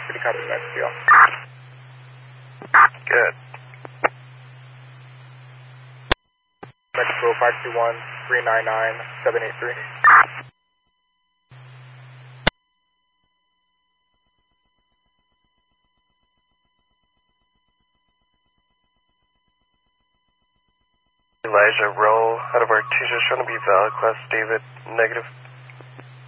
City copy, Mexico. Good. Mexico 521-399-783. Elijah, roll out of our teacher, showing to be valid, class David, negative.